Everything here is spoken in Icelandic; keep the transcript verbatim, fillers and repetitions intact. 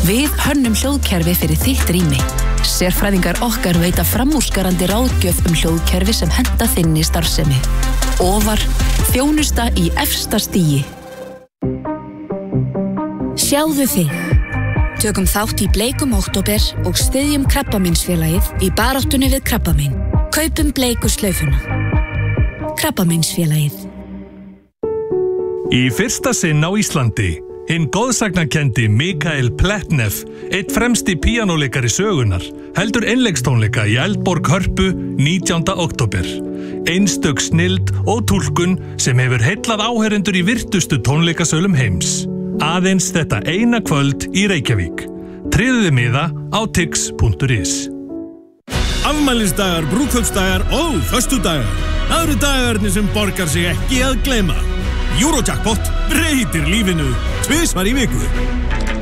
Við hönnum hljóðkerfi fyrir þitt rými. Sérfræðingar okkar veita framúrskarandi ráðgjöf um hljóðkerfi sem henta þinni starfsemi. Ofar, þjónusta í efsta stigi. Sjáðu þig. Tökum þátt í bleikum október og styðjum Krabbameinsfélagið í baráttunni við krabbamein. Kaupum bleiku slaufuna. Krabbameinsfélagið. Í fyrsta sinn á Íslandi, hinn góðsagnakenndi Mikael Pletnev, einn fremsti píanóleikari sögunar, heldur einleikstónleika í Eldborg Hörpu nítjánda október. Einstök snilld og túlkun sem hefur heillað áheyrendur í virtustu tónleikasölum heims. Aðeins þetta eina kvöld í Reykjavík. Tryggðu miða á tix punktur is. Afmælisdagar, brúðkaupsdagar og föstudagar. Það eru dagarnir sem borgar sig ekki að gleyma. Eurojackpot breytir lífinu tvisvar í viku.